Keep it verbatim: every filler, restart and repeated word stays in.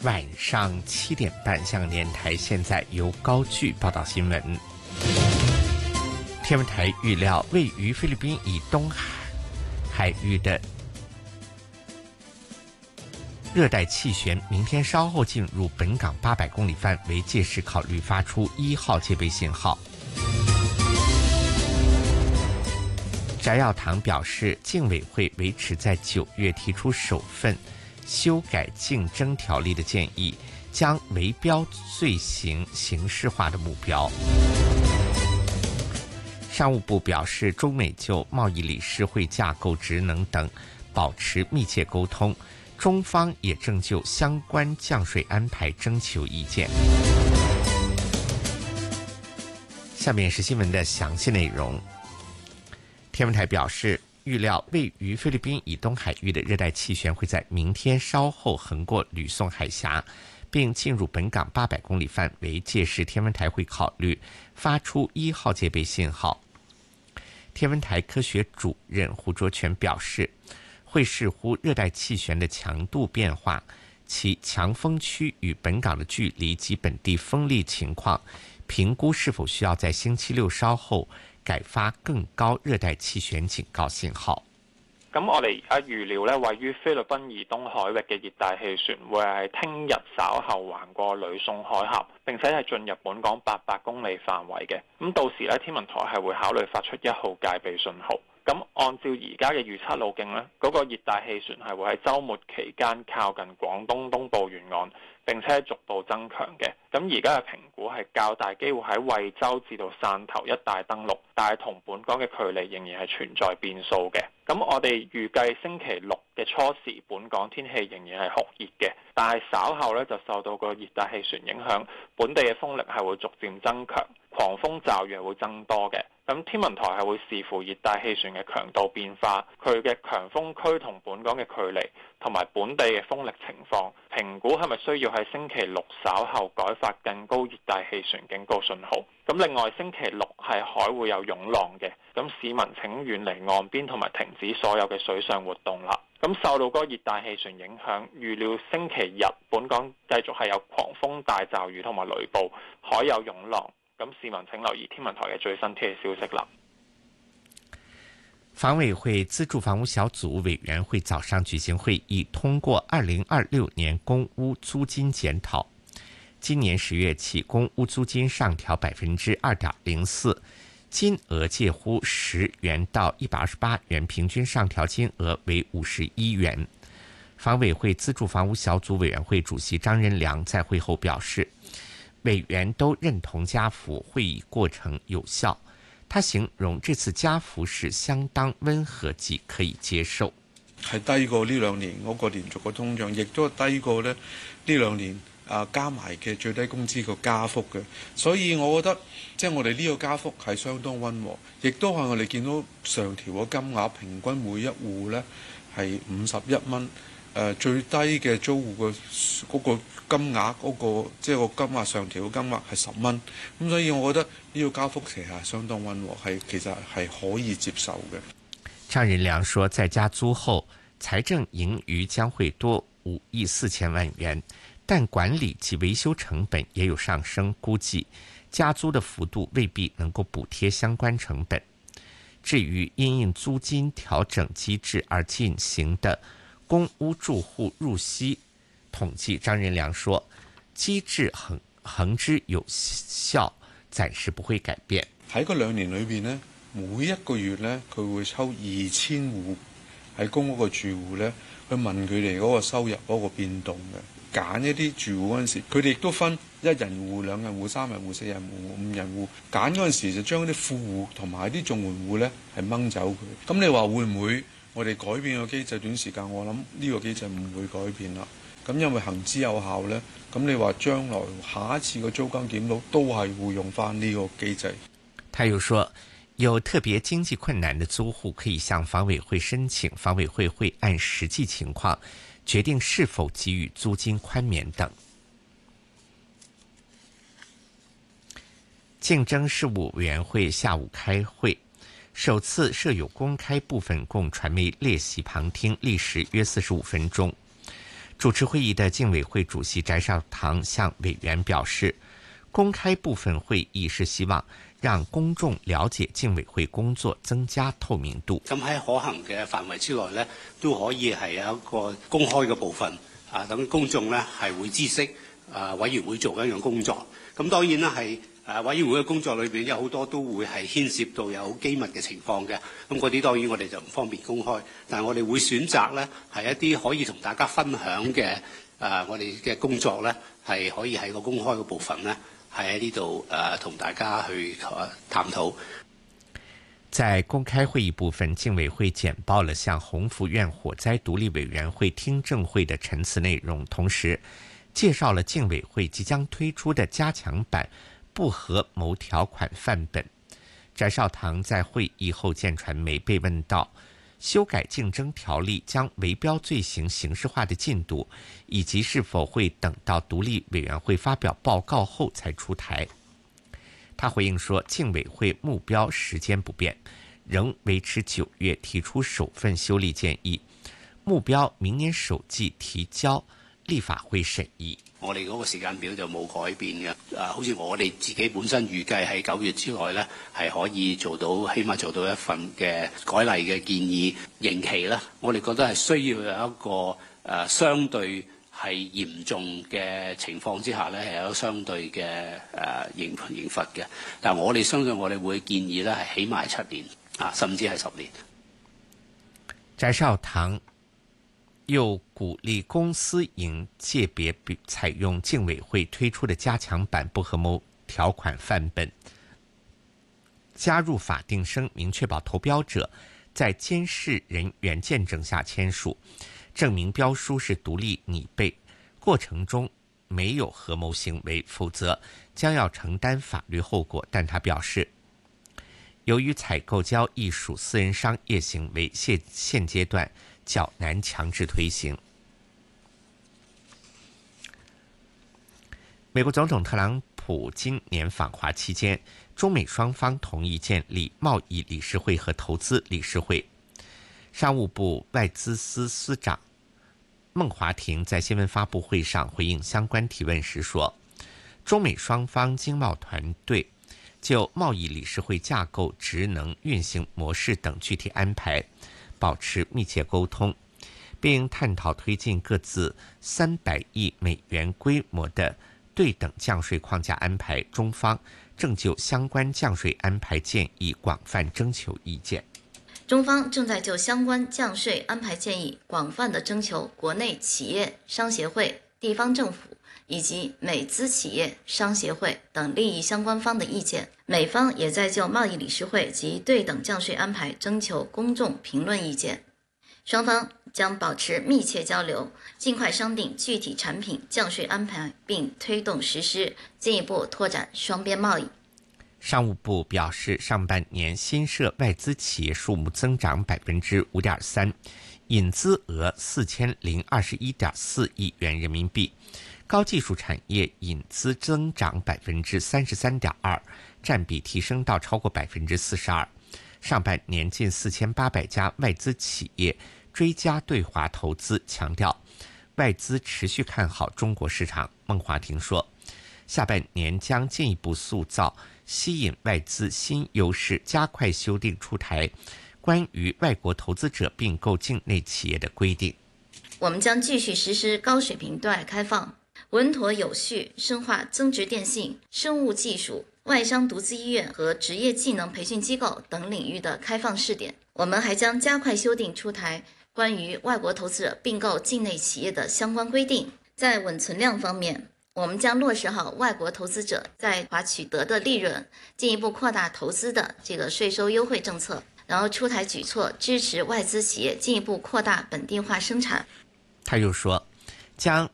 晚上七点半，香港电台现在由高炬报道新闻。天文台预料，位于菲律宾以东海域的热带气旋明天稍后进入本港八百公里范围，届时考虑发出一号戒备信号。翟耀堂表示，竞委会维持在九月提出首份修改竞争条例的建议，将围标罪行刑事化的目标。商务部表示，中美就贸易理事会架构、职能等保持密切沟通，中方也正就相关降税安排征求意见。下面是新闻的详细内容。天文台表示，预料位于菲律宾以东海域的热带气旋会在明天稍后横过吕宋海峡，并进入本港八百公里范围，届时天文台会考虑发出一号戒备信号。天文台科学主任胡卓全表示，会视乎热带气旋的强度变化、其强风区与本港的距离及本地风力情况，评估是否需要在星期六稍後改發更高熱帶氣旋警告信號。 咁我哋而家預料咧，位於菲律賓以東海域嘅熱帶氣旋會係聽日稍後橫過呂宋海峽，並且係進入本港八百公里範圍嘅。咁到時咧，天文台係會考慮發出一號戒備信號。咁按照而家嘅預測路徑咧，嗰、那個熱帶氣旋係會喺週末期間靠近廣東東部沿岸，並且逐步增強嘅。咁而家嘅評估係較大機會喺惠州至到汕頭一帶登陸，但係同本港嘅距離仍然係存在變數嘅。咁我哋預計星期六嘅初時，本港天氣仍然係酷熱嘅，但係稍後咧就受到個熱帶氣旋影響，本地嘅風力係會逐漸增強，狂風驟雨係會增多嘅。咁天文台係會視乎熱帶氣旋嘅強度變化、佢嘅強風區同本港嘅距離，同埋本地嘅風力情況，評估係咪需要喺星期六稍後改發更高熱帶氣旋警告信號。咁另外星期六係海會有湧浪嘅，咁市民請遠離岸邊同埋停止所有嘅水上活動啦。咁受到嗰個熱帶氣旋影響，預料星期日本港繼續係有狂風大驟雨同埋雷暴，海有湧浪。咁市民請留意天文台嘅最新天氣消息啦。 房委會資助房屋小組委員會早上舉行會議，通過二零二六年公屋租金檢討。今年十月起，公屋租金上調百分之二點零四，金額介乎十元到一百二十八元，平均上調金額為五十一元。房委會資助房屋小組委員會主席張仁良在會後表示，委員都認同加幅，會議過程有效。他形容這次加幅是相當溫和及可以接受， 係低過呢兩年嗰個連續嘅通脹，亦都係低過咧呢兩年啊加埋嘅最低工資個加幅嘅。所以我覺得即係我哋呢個加幅係相當溫和，亦都係我哋見到上調嘅金額平均每一戶咧係五十一蚊。誒最低嘅租戶嘅嗰個金額，嗰個即係個金額上調嘅金額係十蚊，咁所以我覺得呢個加幅其實係相當溫和，係其實係可以接受嘅。 張仁良說，在加租後，財政盈餘將會多五億四千萬元，但管理及維修成本也有上升，估計加租的幅度未必能夠補貼相關成本。至於因應租金調整機制而進行的公屋住戶入息統計，張仁良說，機制行行之有效，暫時不會改變。 喺嗰兩年裏邊呢，每一個月呢，佢會抽二千戶喺公屋嘅住戶呢，去問佢哋嗰個收入嗰個變動嘅，揀一啲住戶嗰陣時，佢哋亦都分一人戶、兩人戶、三人戶、四人戶、五人戶，揀嗰陣時就將啲富戶同埋啲綜援戶呢係掹走佢。咁你話會唔會我哋改變個機制？短時間我諗呢個機制唔會改變啦。咁因為行之有效呢，咁你話將來下一次個租金檢討都係會用翻呢個機制。 他又說，有特別經濟困難的租戶可以向房委會申請，房委會會按實際情況決定是否給予租金寬免等。競爭事務委員會下午開會，首次設有公開部分供傳媒列席旁聽，歷時約四十五分鐘。 主持会议的竞委会主席翟绍唐向委員表示，公開部分會議是希望讓公眾了解競委會工作，增加透明度。 咁喺可行嘅範圍之內呢，都可以係有一個公開嘅部分，啊，等公眾呢係會知悉啊委員會做緊嘅工作。咁當然啦，係誒委員會嘅工作裏邊有好多都會係牽涉到有機密嘅情況嘅。咁嗰啲當然我哋就唔方便公開，但係我哋會選擇呢係一啲可以同大家分享嘅誒我哋嘅工作呢，係可以喺個公開嘅部分呢，係喺呢度誒同大家去探討。 在公開會議部分，競委會簡報了向鴻福苑火災獨立委員會聽證會的陳詞內容，同時介紹了競委會即將推出的加強版不合謀條款範本。翟紹唐在會議後見傳媒被問到修改競爭條例將圍標罪行刑事化的進度，以及是否會等到獨立委員會發表報告後才出台。他回應說，競委會目標時間不變，仍維持九月提出首份修例建議，目標明年首季提交立法會審議。 我哋嗰個時間表就冇改變嘅，啊，好似我哋自己本身預計喺九月之內呢，係可以做到，起碼做到一份嘅改例嘅建議。刑期呢，我哋覺得係需要有一個誒、呃、相對係嚴重嘅情況之下呢，係有相對嘅誒刑刑罰嘅。但係我哋相信我哋會建議呢係起碼七年啊，甚至係十年。 翟紹唐又鼓勵公私營界別採用競委會推出的加強版不合謀條款範本，加入法定聲明，確保投標者在監視人員見證下簽署，證明標書是獨立擬備，過程中沒有合謀行為，否則將要承擔法律後果。但他表示，由於採購交易屬私人商業行為，現現階段較難強制推行。美國總統特朗普今年訪華期間，中美雙方同意建立貿易理事會和投資理事會。商務部外資司司長孟華庭在新聞發布會上回應相關提問時說，中美雙方經貿團隊就貿易理事會架構、職能、運行模式等具體安排保持密切溝通，並探討推進各自三百億美元規模的對等降稅框架安排。中方正就相關降稅安排建議廣泛徵求意見。 中方正在就相關降稅安排建議廣泛地徵求國內企業商協會、地方政府以及美資企業商協會等利益相關方的意見。美方也在就貿易理事會及對等降稅安排徵求公眾評論意見。雙方將保持密切交流，盡快商定具體產品降稅安排，並推動實施，進一步拓展雙邊貿易。 商務部表示，上半年新設外資企業數目增長百分之五點三，引資額四千零二十一點四億元人民幣，高技術產業引資增長百分之三十三點二，佔比提升到超過百分之四十二。上半年近四千八百家外資企業追加對華投資，強調外資持續看好中國市場。孟華庭說，下半年將進一步塑造吸引外資新優勢，加快修訂出台關於外國投資者併購境內企業的規定。 我們將繼續實施高水平對外開放，穩妥有序深化增值電信、生物技術、外商獨資醫院和職業技能培訓機構等領域的開放試點。我們還將加快修訂出台關於外國投資者併購境內企業的相關規定。在穩存量方面，我們將落實好外國投資者在華取得的利潤，進一步擴大投資的這個稅收優惠政策，然後出台舉措支持外資企業進一步擴大本地化生產。 他又說，將